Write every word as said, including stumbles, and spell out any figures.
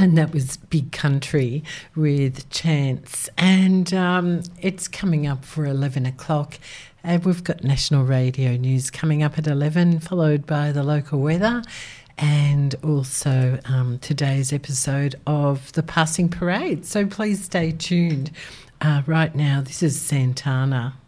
And that was Big Country with Chance. And um, it's coming up for eleven o'clock. And we've got national radio news coming up at eleven, followed by the local weather and also um, today's episode of the Passing Parade. So please stay tuned. Uh, right now, this is Santana.